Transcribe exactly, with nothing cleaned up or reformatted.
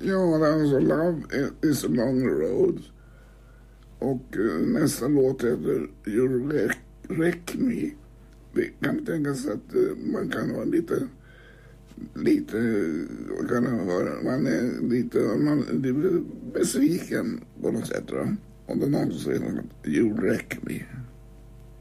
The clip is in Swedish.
Ja, det är alltså Love is a long road. Och uh, nästa låt heter You Wreck, Wreck Me. Det kan tänkas att uh, man kan vara lite, lite, kan vara, man är lite, man är besviken på något sätt då. Om det någon som säger att You Wreck Me.